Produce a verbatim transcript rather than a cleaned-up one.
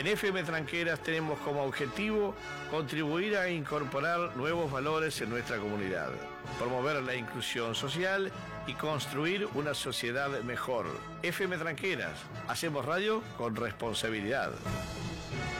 En F M Tranqueras tenemos como objetivo contribuir a incorporar nuevos valores en nuestra comunidad, promover la inclusión social y construir una sociedad mejor. F M Tranqueras, hacemos radio con responsabilidad.